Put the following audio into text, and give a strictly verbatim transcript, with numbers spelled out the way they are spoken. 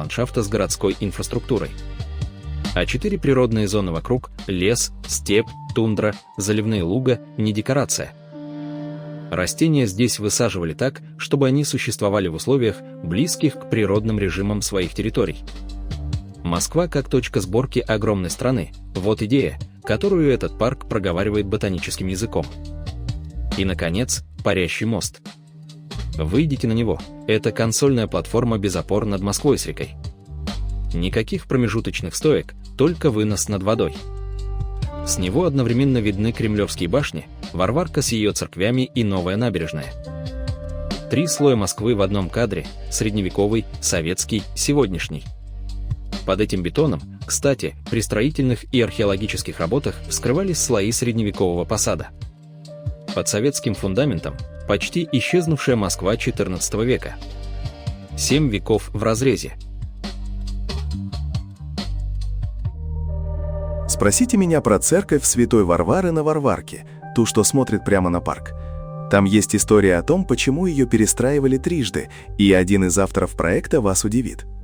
ландшафта с городской инфраструктурой. А четыре природные зоны вокруг – лес, степь, тундра, заливные луга – не декорация. Растения здесь высаживали так, чтобы они существовали в условиях, близких к природным режимам своих территорий. Москва как точка сборки огромной страны – вот идея, которую этот парк проговаривает ботаническим языком. И, наконец, парящий мост. Выйдите на него – это консольная платформа без опор над Москвой с рекой. Никаких промежуточных стоек, только вынос над водой. С него одновременно видны Кремлевские башни, Варварка с ее церквями и Новая набережная. Три слоя Москвы в одном кадре – средневековый, советский, сегодняшний. Под этим бетоном, кстати, при строительных и археологических работах вскрывались слои средневекового посада. Под советским фундаментом – почти исчезнувшая Москва четырнадцатого века. Семь веков в разрезе. Спросите меня про церковь Святой Варвары на Варварке, ту, что смотрит прямо на парк. Там есть история о том, почему ее перестраивали трижды, и один из авторов проекта вас удивит.